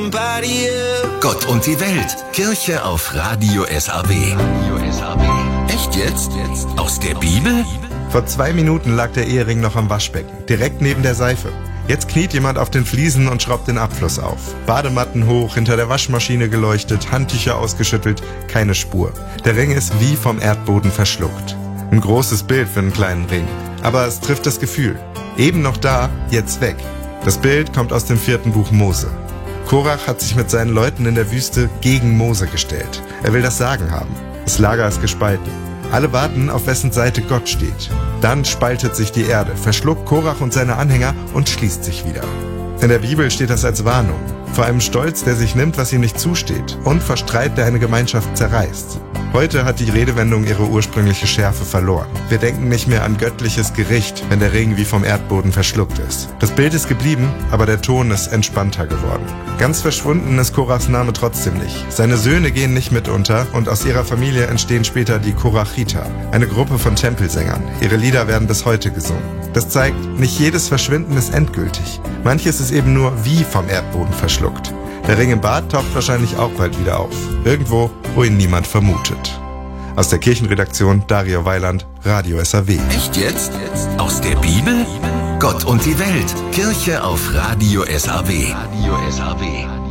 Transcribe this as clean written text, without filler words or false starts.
Gott und die Welt. Kirche auf Radio SAW. Echt jetzt? Aus der Bibel? Vor 2 Minuten lag der Ehering noch am Waschbecken, direkt neben der Seife. Jetzt kniet jemand auf den Fliesen und schraubt den Abfluss auf. Badematten hoch, hinter der Waschmaschine geleuchtet, Handtücher ausgeschüttelt, keine Spur. Der Ring ist wie vom Erdboden verschluckt. Ein großes Bild für einen kleinen Ring. Aber es trifft das Gefühl. Eben noch da, jetzt weg. Das Bild kommt aus dem 4. Buch Mose. Korach hat sich mit seinen Leuten in der Wüste gegen Mose gestellt. Er will das Sagen haben. Das Lager ist gespalten. Alle warten, auf wessen Seite Gott steht. Dann spaltet sich die Erde, verschluckt Korach und seine Anhänger und schließt sich wieder. In der Bibel steht das als Warnung. Vor einem Stolz, der sich nimmt, was ihm nicht zusteht, und vor Streit, der eine Gemeinschaft zerreißt. Heute hat die Redewendung ihre ursprüngliche Schärfe verloren. Wir denken nicht mehr an göttliches Gericht, wenn der Ring wie vom Erdboden verschluckt ist. Das Bild ist geblieben, aber der Ton ist entspannter geworden. Ganz verschwunden ist Korachs Name trotzdem nicht. Seine Söhne gehen nicht mit unter und aus ihrer Familie entstehen später die Korachiter, eine Gruppe von Tempelsängern. Ihre Lieder werden bis heute gesungen. Das zeigt, nicht jedes Verschwinden ist endgültig. Manches ist eben nur wie vom Erdboden verschluckt. Der Ring im Bad taucht wahrscheinlich auch bald wieder auf. Irgendwo, wo ihn niemand vermutet. Aus der Kirchenredaktion Dario Weiland, Radio SAW. Echt jetzt? Aus der Bibel? Gott und die Welt. Kirche auf Radio SAW.